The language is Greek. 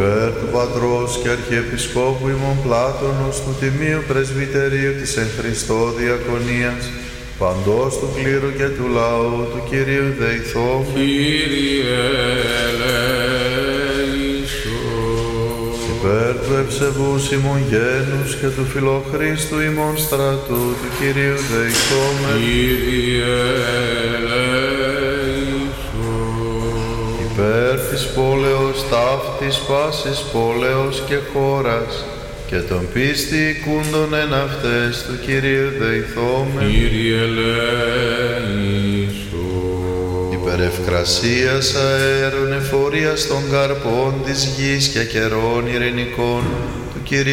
Υπέρ του Πατρός και Αρχιεπισκόπου ημών Πλάτωνος, του Τιμίου Πρεσβυτερίου της εν Χριστώ Διακονίας, παντός του κλήρου και του λαού του Κυρίου δεηθώμεν. Κύριε ελέησον. Υπέρ του ευσεβούς ημών γένους και του φιλοχρίστου ημών στρατού του Κυρίου δεηθώμεν. Κύριε ελέησον. Υπέρ της πόλεως ταύτης πάσης πόλεως και χώρας και των πίστη οικούντων εν αυτές του Κυρίου δεηθώμεν. Κύριε ελέησον. Υπέρ ευκρασίας αέρων εφορίας των καρπών της γης και καιρών ειρηνικών